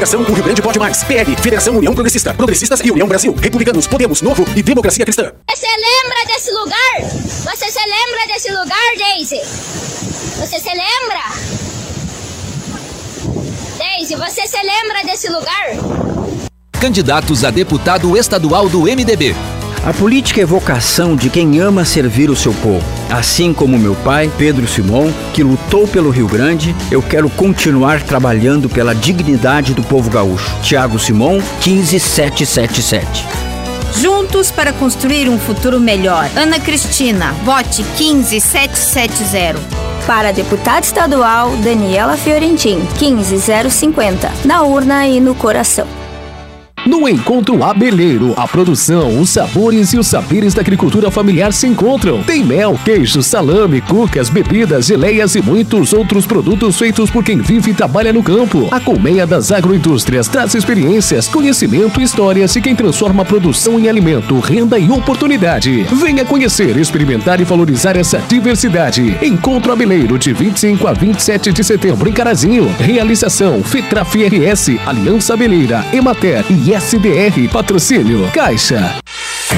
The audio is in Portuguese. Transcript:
Coligação O Rio Grande Pode Mais. PL, Federação União Progressista. Progressistas e União Brasil. Republicanos, Podemos, Novo e Democracia Cristã. Você lembra desse lugar? Você se lembra desse lugar, Daisy? Você se lembra? Daisy, você se lembra desse lugar? Candidatos a deputado estadual do MDB. A política é vocação de quem ama servir o seu povo. Assim como meu pai, Pedro Simon, que lutou pelo Rio Grande, eu quero continuar trabalhando pela dignidade do povo gaúcho. Thiago Simon, 15777. Juntos para construir um futuro melhor. Ana Cristina, vote 15770. Para deputada estadual, Daniela Fiorentin, 15050. Na urna e no coração. No Encontro Abelheiro, a produção, os sabores e os saberes da agricultura familiar se encontram. Tem mel, queijo, salame, cucas, bebidas, geleias e muitos outros produtos feitos por quem vive e trabalha no campo. A colmeia das agroindústrias traz experiências, conhecimento e histórias de quem transforma a produção em alimento, renda e oportunidade. Venha conhecer, experimentar e valorizar essa diversidade. Encontro Abelheiro, de 25 a 27 de setembro em Carazinho. Realização, FETRAF RS, Aliança Abelheira, Emater e SDR. Patrocínio Caixa.